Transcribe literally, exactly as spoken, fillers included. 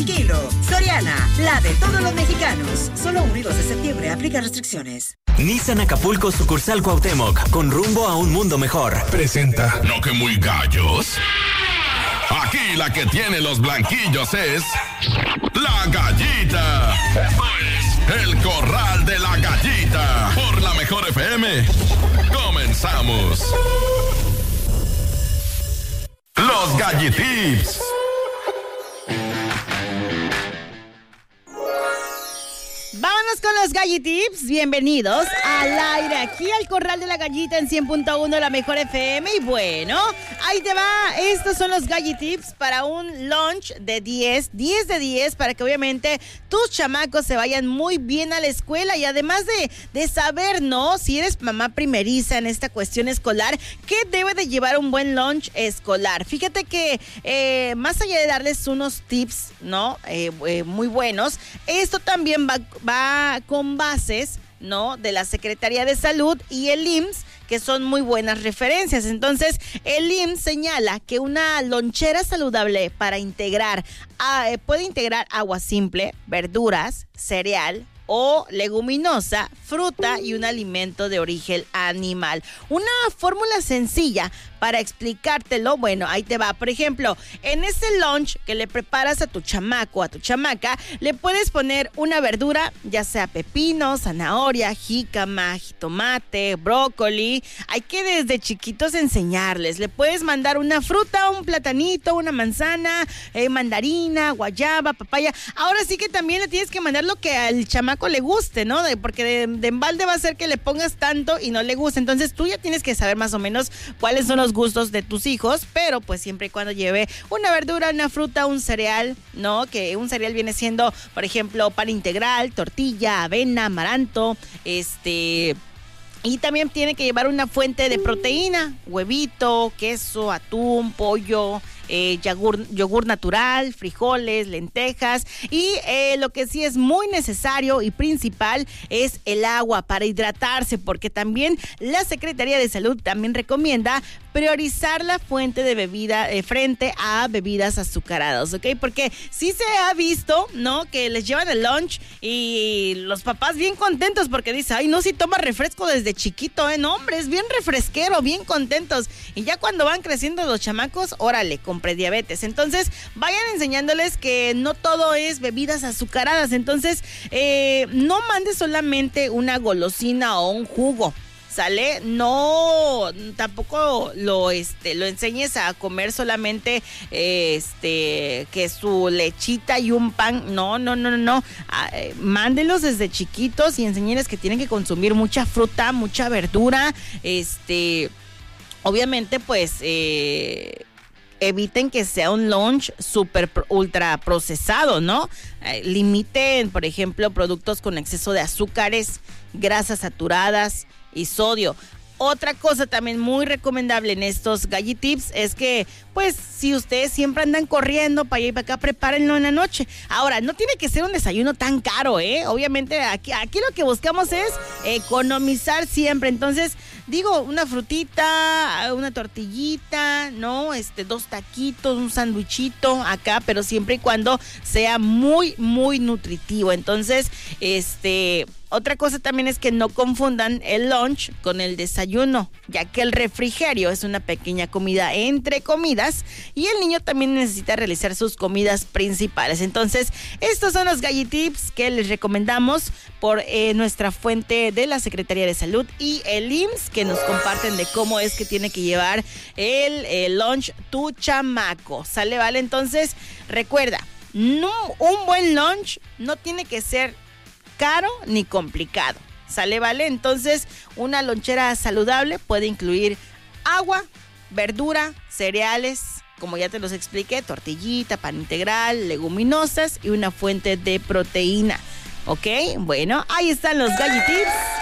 kilo. Soriana, la de todos los mexicanos. Solo unidos de septiembre, aplica restricciones. Nissan Acapulco sucursal Cuauhtémoc, con rumbo a un mundo mejor. Presenta. ¿No que muy gallos? Aquí la que tiene los blanquillos es la Gallita. Pues el corral de la Gallita. Por la mejor F M. Comenzamos. Los Gallitips. Vámonos con los Gallitips. Bienvenidos al aire aquí al Corral de la Gallita en cien punto uno, la mejor F M. Y bueno, ahí te va. Estos son los Gallitips para un lunch de diez, diez de diez, para que obviamente tus chamacos se vayan muy bien a la escuela. Y además de, de saber, ¿no? Si eres mamá primeriza en esta cuestión escolar, ¿qué debe de llevar un buen lunch escolar? Fíjate que eh, más allá de darles unos tips, ¿no? Eh, eh, muy buenos, esto también va va con bases, ¿no? De la Secretaría de Salud y el I M S S, que son muy buenas referencias. Entonces, el I M S S señala que una lonchera saludable para integrar, eh, puede integrar agua simple, verduras, cereal o leguminosa, fruta y un alimento de origen animal. Una fórmula sencilla para explicártelo, bueno, ahí te va. Por ejemplo, en ese lunch que le preparas a tu chamaco, a tu chamaca, le puedes poner una verdura, ya sea pepino, zanahoria, jícama, jitomate, brócoli. Hay que desde chiquitos enseñarles. Le puedes mandar una fruta, un platanito, una manzana, eh, mandarina, guayaba, papaya. Ahora sí que también le tienes que mandar lo que al chamaco le guste, ¿no? De, porque de, de embalde va a ser que le pongas tanto y no le guste. Entonces tú ya tienes que saber más o menos cuáles son los gustos de tus hijos, pero pues siempre y cuando lleve una verdura, una fruta, un cereal, ¿no? Que un cereal viene siendo, por ejemplo, pan integral, tortilla, avena, amaranto, este... Y también tiene que llevar una fuente de proteína, huevito, queso, atún, pollo, eh, yogur, yogur natural, frijoles, lentejas. Y eh, lo que sí es muy necesario y principal es el agua para hidratarse, porque también la Secretaría de Salud también recomienda priorizar la fuente de bebida eh, frente a bebidas azucaradas, ¿ok? Porque sí se ha visto, ¿no? Que les llevan el lunch y los papás bien contentos porque dicen, ay, no, si toma refresco desde chiquito, ¿eh? No, hombre, es bien refresquero, bien contentos. Y ya cuando van creciendo los chamacos, órale, con prediabetes. Entonces, vayan enseñándoles que no todo es bebidas azucaradas. Entonces, eh, no mandes solamente una golosina o un jugo, ¿sale? No, tampoco lo, este, lo enseñes a comer solamente, eh, este, que su lechita y un pan. No, no, no, no, no. Ah, eh, mándelos desde chiquitos y enseñenles que tienen que consumir mucha fruta, mucha verdura. Este, obviamente, pues, eh, eviten que sea un lunch súper ultra procesado, ¿no? Eh, limiten, por ejemplo, productos con exceso de azúcares, grasas saturadas y sodio. Otra cosa también muy recomendable en estos Gallitips es que, pues, si ustedes siempre andan corriendo para allá y para acá, prepárenlo en la noche. Ahora, no tiene que ser un desayuno tan caro, ¿eh? Obviamente, aquí, aquí lo que buscamos es economizar siempre. Entonces, digo, una frutita, una tortillita, ¿no? Este, dos taquitos, un sandwichito acá, pero siempre y cuando sea muy, muy nutritivo. Entonces, este... otra cosa también es que no confundan el lunch con el desayuno, ya que el refrigerio es una pequeña comida entre comidas y el niño también necesita realizar sus comidas principales. Entonces, estos son los Gallitips que les recomendamos por eh, nuestra fuente de la Secretaría de Salud y el I M S S, que nos comparten de cómo es que tiene que llevar el, el lunch tu chamaco. ¿Sale? ¿Vale? Entonces, recuerda, no, un buen lunch no tiene que ser caro ni complicado, ¿sale? ¿Vale? Entonces, una lonchera saludable puede incluir agua, verdura, cereales, como ya te los expliqué, tortillita, pan integral, leguminosas y una fuente de proteína, ¿ok? Bueno, ahí están los Gallitips